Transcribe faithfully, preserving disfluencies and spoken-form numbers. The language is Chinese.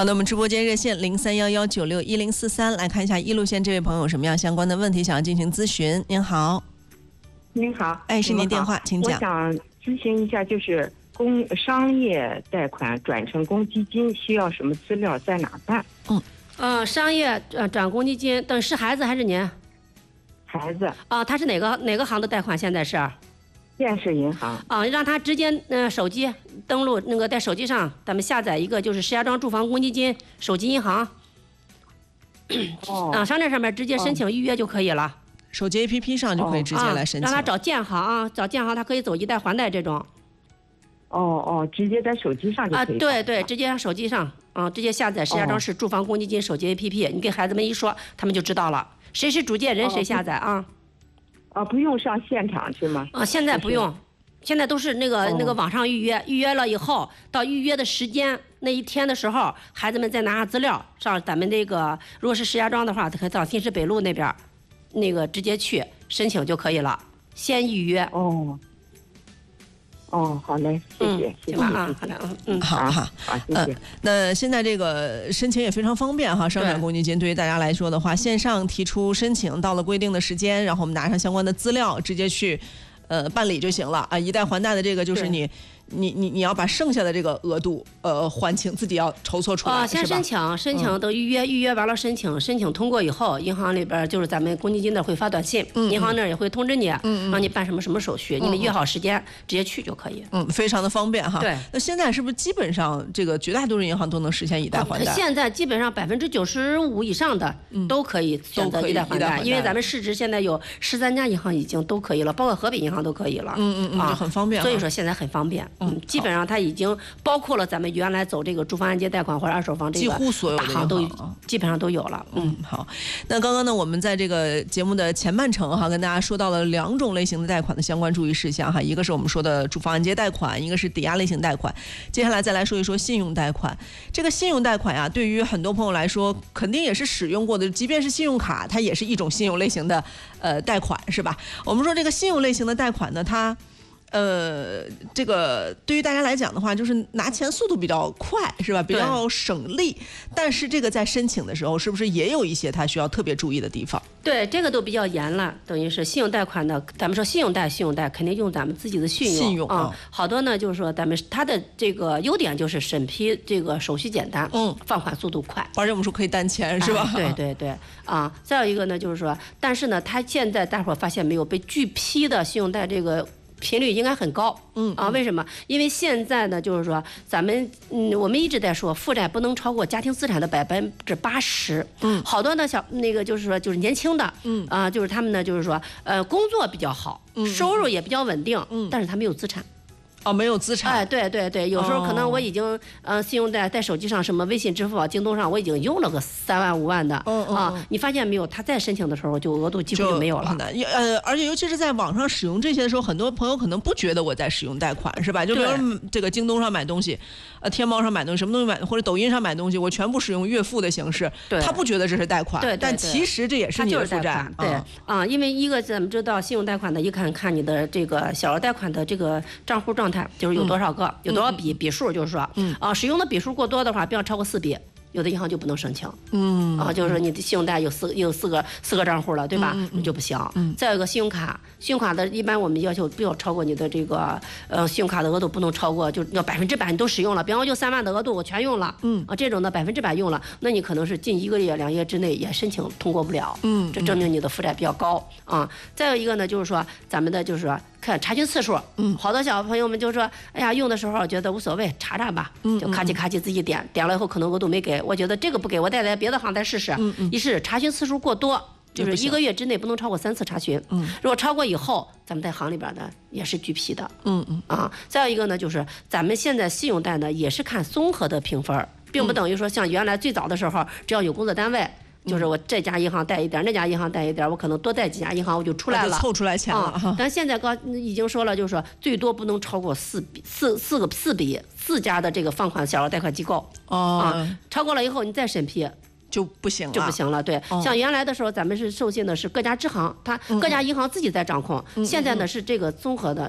好的，我们直播间热线零三幺幺九六一零四三，来看一下一路线这位朋友有什么样相关的问题想要进行咨询。您好。 您好。 哎，是您电话，请讲。 我想咨询一下，就是公商业贷款转成公积金需要什么资料，在哪办？ 嗯，呃，商业呃转公积金，等是孩子还是您？ 孩子。 啊，他是哪个哪个行的贷款？现在是？ 建设银行。 啊，让他直接呃手机登录那个在手机上，咱们下载一个就是石家庄住房公积金手机银行。 哦。 啊，商店上面直接申请预约就可以了。哦、 手机 A P P 上就可以直接来申请。 啊、让他找建行啊，找建行，他可以走一贷还贷这种。 哦哦，直接在手机上就可以。 啊，对对，直接在手机上啊，直接下载石家庄市住房公积金手机 A P P，、哦、你给孩子们一说，他们就知道了，谁是主借人、哦、谁下载啊。 啊，不用上现场去吗？ 啊，现在不用，现在都是那个、哦、那个网上预约，预约了以后到预约的时间那一天的时候，孩子们再拿上资料上咱们那个，如果是石家庄的话，可以到新市北路那边，那个直接去申请就可以了，先预约。 哦。哦，好嘞，谢谢， 嗯、 谢谢， 啊，好的，嗯嗯， 好好好，谢谢。 呃，那现在这个申请也非常方便哈，商转公积金对于大家来说的话，线上提出申请，到了规定的时间，然后我们拿上相关的资料，直接去呃办理就行了啊。一贷还贷的这个就是你。你你你要把剩下的这个额度，呃，还清，自己要筹措出来， 啊，先申请，申请等预约，预约完了申请，申请通过以后，银行里边就是咱们公积金的会发短信， 嗯、 银行那儿也会通知你， 嗯、 让你办什么什么手续，嗯、你们约好时间，直接去就可以。 嗯，非常的方便哈。 对。 那现在是不是基本上这个绝大多数银行都能实现一贷还贷？ 现在基本上百分之九十五以上的都可以选择一贷还贷，因为咱们市值现在有十三家银行已经都可以了，包括河北银行都可以了。 嗯嗯嗯， 啊， 就很方便。 所以说现在很方便。嗯，基本上它已经包括了咱们原来走这个住房按揭贷款或者二手房这个几乎所有的大行都基本上都有了。 嗯，好。那刚刚呢，我们在这个节目的前半程哈，跟大家说到了两种类型的贷款的相关注意事项哈，一个是我们说的住房按揭贷款，一个是抵押类型贷款。接下来再来说一说信用贷款。这个信用贷款呀、啊，对于很多朋友来说，肯定也是使用过的，即便是信用卡，它也是一种信用类型的呃贷款，是吧？我们说这个信用类型的贷款呢，它。呃，这个对于大家来讲的话，就是拿钱速度比较快，是吧？比较省力。但是这个在申请的时候，是不是也有一些它需要特别注意的地方？ 对，这个都比较严了。等于是信用贷款的，咱们说信用贷，信用贷肯定用咱们自己的信用。 信用啊、嗯，好多呢，就是说咱们它的这个优点就是审批这个手续简单， 嗯， 放款速度快， 而且我们说可以单签，是吧？ 哎、对对对，啊，再有一个呢，就是说，但是呢，它现在大伙儿发现没有被拒批的信用贷这个。频率应该很高， 嗯啊，为什么？因为现在呢，就是说咱们，嗯，我们一直在说负债不能超过家庭资产的百分之八十， 嗯， 好多呢小那个就是说就是年轻的， 嗯啊，就是他们呢就是说呃工作比较好， 嗯， 收入也比较稳定， 嗯， 但是他没有资产。 哦，没有资产。 哎，对对对，有时候可能我已经，呃，信用贷在手机上，什么微信、支付宝、京东上，我已经用了个三万五万的， 嗯嗯、 啊，你发现没有？他再申请的时候，就额度几乎就没有了。 很难，呃，而且尤其是在网上使用这些的时候，很多朋友可能不觉得我在使用贷款，是吧？就比如这个京东上买东西，呃，天猫上买东西，什么东西买，或者抖音上买东西，我全部使用月付的形式，他不觉得这是贷款， 对， 但其实这也是你的负债， 对啊、嗯，因为一个咱们知道信用贷款的，一看看你的这个小额贷款的这个账户状态，就是有多少。个有多少笔笔数，就是说， 嗯啊，使用的笔数过多的话，不要超过四笔，有的银行就不能申请， 嗯啊，就是说你的信用贷有四有四个四个账户了，对吧？ 嗯那就不行。 嗯， 再有一个信用卡，信用卡的一般我们要求不要超过你的这个呃信用卡的额度不能超过，就要百分之百你都使用了，比方说就三万的额度我全用了， 嗯啊这种的百分之百用了，那你可能是近一个月两个月之内也申请通过不了， 嗯， 这证明你的负债比较高啊。再有一个呢，就是说咱们的就是说。看查询次数， 嗯， 好多小朋友们就说，哎呀，用的时候觉得无所谓，查查吧， 嗯， 就咔叽咔叽自己点，点了以后可能额度没给，我觉得这个不给，我再在别的行再试试， 嗯嗯， 一是查询次数过多，就是一个月之内不能超过三次查询， 嗯， 如果超过以后，咱们在行里边呢也是拒批的， 嗯嗯， 啊，再有一个呢就是咱们现在信用贷呢也是看综合的评分，并不等于说像原来最早的时候，只要有工作单位。就是我这家银行贷一点，那家银行贷一点，我可能多贷几家银行我就出来了， 凑出来钱了。 啊、但现在刚已经说了，就是说最多不能超过四笔四四个四笔四家的这个放款小额贷款机构。 哦、 啊，超过了以后你再审批。 就不行了， 就不行了。对， 哦、 像原来的时候，咱们是授信的是各家支行，它各家银行自己在掌控。 嗯、 现在呢是这个综合的，